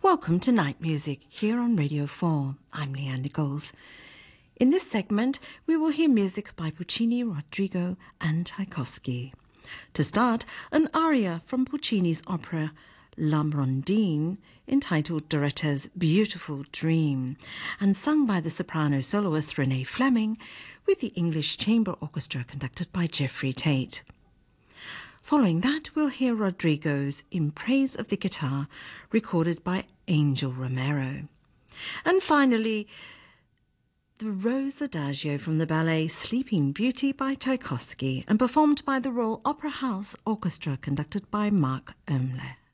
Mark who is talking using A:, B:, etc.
A: Welcome to Night Music here on Radio 4. I'm Leanne Nichols. In this segment, we will hear music by Puccini, Rodrigo and Tchaikovsky. To start, an aria from Puccini's opera L'Ambrondine, entitled Doretta's Beautiful Dream, and sung by the soprano soloist Renee Fleming with the English Chamber Orchestra conducted by Jeffrey Tate. Following that, we'll hear Rodrigo's In Praise of the Guitar, recorded by Angel Romero. And finally, the Rose Adagio from the ballet Sleeping Beauty by Tchaikovsky and performed by the Royal Opera House Orchestra conducted by Mark Oemler.